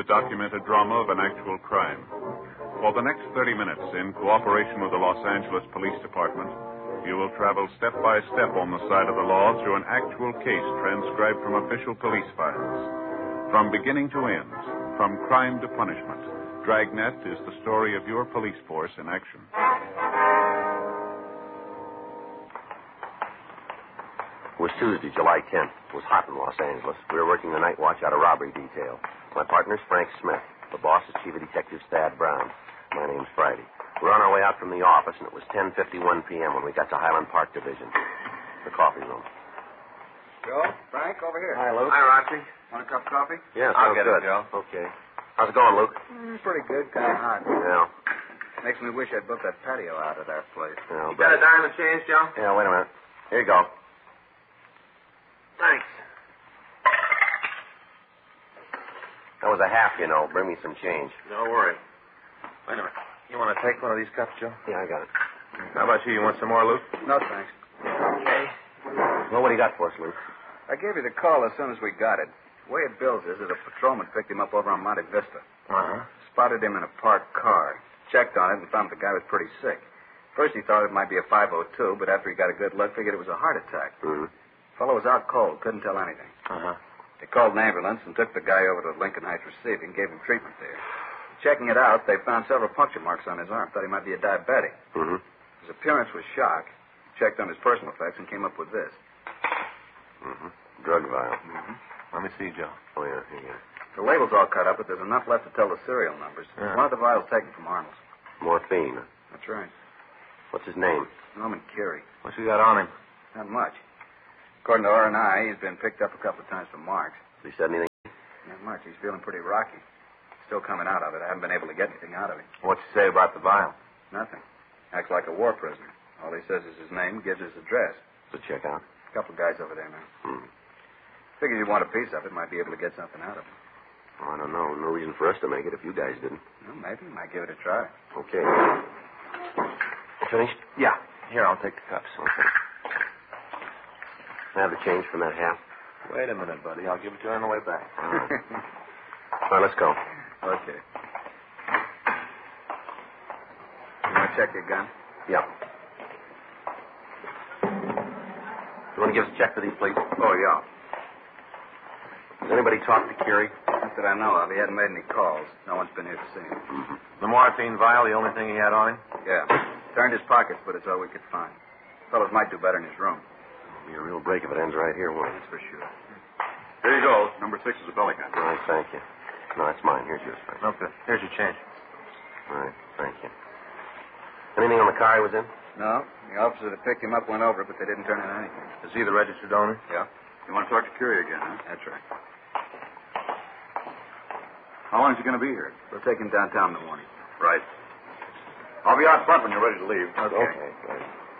document a drama of an actual crime. For the next 30 minutes, in cooperation with the Los Angeles Police Department, you will travel step by step on the side of the law through an actual case transcribed from official police files. From beginning to end, from crime to punishment, Dragnet is the story of your police force in action. It was Tuesday, July 10th. It was hot in Los Angeles. We were working the night watch out of robbery detail. My partner's Frank Smith. The boss is Chief of Detectives Thad Brown. My name's Friday. We're on our way out from the office, and it was 10:51 p.m. when we got to Highland Park Division, the coffee room. Joe, Frank, over here. Hi, Luke. Hi, Roxy. Want a cup of coffee? Yeah, I'll sounds get good. it, Joe. Okay. How's it going, Luke? Pretty good, kind of hot. Yeah. Makes me wish I'd built that patio out of that place. Yeah, You got a dime and change, Joe? Yeah, wait a minute. Here you go. Thanks. That was a half, you know. Bring me some change. Don't worry. Wait a minute. You want to take one of these cups, Joe? Yeah, I got it. How about you? You want some more, Luke? No, thanks. Okay. Well, what do you got for us, Luke? I gave you the call as soon as we got it. The way it bills is that a patrolman picked him up over on Monte Vista. Uh-huh. Spotted him in a parked car. Checked on it and found the guy was pretty sick. First he thought it might be a 502, but after he got a good look, figured it was a heart attack. Mm-hmm. Fellow was out cold, couldn't tell anything. Uh-huh. They called an ambulance and took the guy over to Lincoln Heights Receiving and gave him treatment there. Checking it out, they found several puncture marks on his arm. Thought he might be a diabetic. Mm-hmm. His appearance was shock. Checked on his personal effects and came up with this. Mm-hmm. Drug vial. Mm-hmm. Let me see, Joe. Oh, yeah, here you go. The label's all cut up, but there's enough left to tell the serial numbers. Yeah. One of the vials taken from Arnold's. Morphine. That's right. What's his name? Norman Curie. What you got on him? Not much. According to R&I, he's been picked up a couple of times for marks. Has he said anything? Not much. He's feeling pretty rocky. Still coming out of it. I haven't been able to get anything out of him. What's he say about the vial? Nothing. Acts like a war prisoner. All he says is his name, gives his address. To check out. A couple of guys over there now. Hmm. Figured you want a piece of it. Might be able to get something out of it. Oh, I don't know. No reason for us to make it if you guys didn't. Well, maybe. Might give it a try. Okay. Finished? Yeah. Here, I'll take the cups. Okay. Can I have the change from that half? Wait a minute, buddy. I'll give it to you on the way back. All right. All right, let's go. Okay. You want to check your gun? Yeah. You want to give us a check for these, please? Oh, yeah. Has anybody talked to Curie? Not that I know of. He hadn't made any calls. No one's been here to see him. Mm-hmm. The morphine vial, the only thing he had on him? Yeah. Turned his pockets, but it's all we could find. Fellows might do better in his room. It'll be a real break if it ends right here, won't it? That's for sure. Here you go. Number 6 is a belly gun. All right, thank you. No, that's mine. Here's yours, Frank. Okay. Here's your change. All right, thank you. Anything on the car he was in? No. The officer that picked him up went over it, but they didn't turn in anything. Is he the registered owner? Yeah. You want to talk to Curie again, huh? That's right. How long is he going to be here? We'll take him downtown in the morning. Right. I'll be out front when you're ready to leave. Okay. Right.